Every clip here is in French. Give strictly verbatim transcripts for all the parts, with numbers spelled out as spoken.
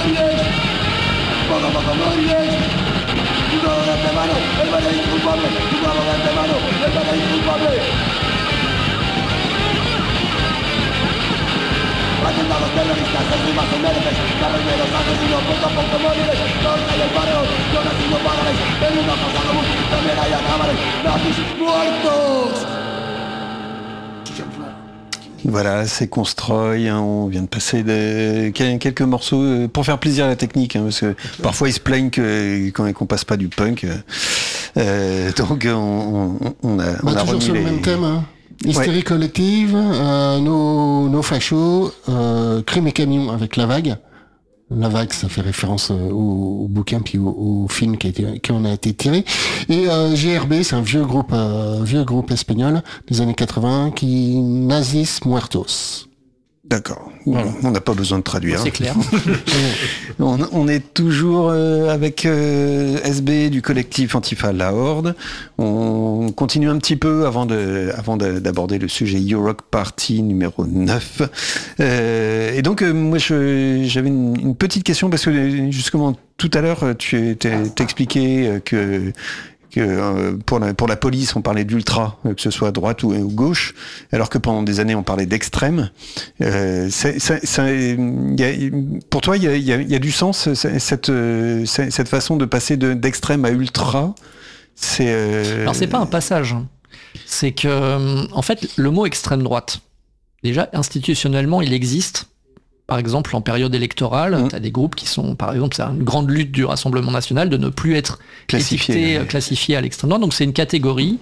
Voilà, c'est Constroy, hein, on vient de passer de, quelques morceaux euh, pour faire plaisir à la technique, hein, parce que parfois ils se plaignent que, qu'on, qu'on passe pas du punk, euh, donc on, on, on a, bah, on a toujours remis sur les... le même thème, hein. Hystérie ouais. collective, euh, nos, nos fachos, euh, Crime et Camion avec La Vague. La Vague, ça fait référence au, au bouquin puis au, au film qui a été, qui en a été tiré. Et euh, G R B, c'est un vieux groupe, euh, vieux groupe espagnol des années quatre-vingts qui Nazis Muertos. D'accord. Voilà. On n'a pas besoin de traduire. C'est clair. on, on est toujours euh, avec euh, S B du collectif Antifa La Horde. On continue un petit peu avant, de, avant de, d'aborder le sujet Eurock Party numéro neuf. Euh, et donc, euh, moi, je, j'avais une, une petite question parce que justement, tout à l'heure, tu t'expliquais que que euh, pour la pour la police on parlait d'ultra, que ce soit à droite ou, ou gauche, alors que pendant des années on parlait d'extrême. Euh, c'est, c'est, c'est, y a, pour toi, il y a, y, a, y a du sens cette cette façon de passer de, d'extrême à ultra. C'est euh... alors c'est pas un passage, c'est que en fait le mot extrême droite, déjà institutionnellement il existe. Par exemple, en période électorale, mmh. tu as des groupes qui sont, par exemple, c'est une grande lutte du Rassemblement national de ne plus être classifié, ouais. classifié à l'extrême droite. Donc c'est une catégorie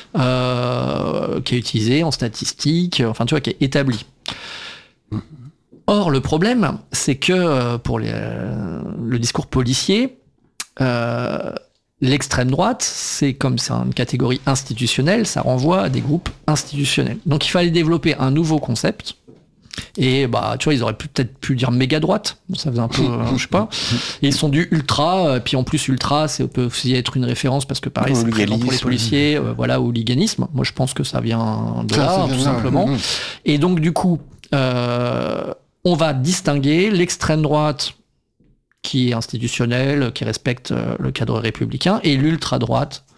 euh, qui est utilisée en statistique, enfin tu vois, qui est établie. Mmh. Or, le problème, c'est que pour les, euh, le discours policier, euh, l'extrême droite, c'est comme c'est une catégorie institutionnelle, ça renvoie à des groupes institutionnels. Donc il fallait développer un nouveau concept. Et bah tu vois, ils auraient pu, peut-être pu dire méga droite, ça faisait un peu euh, je sais pas, et ils sont du ultra, euh, puis en plus ultra ça peut aussi être une référence parce que pareil c'est présent pour les policiers, euh, voilà, hooliganisme, moi je pense que ça vient de là tout simplement, mmh. Et donc du coup euh, on va distinguer l'extrême droite qui est institutionnelle, qui respecte le cadre républicain, et l'ultra droite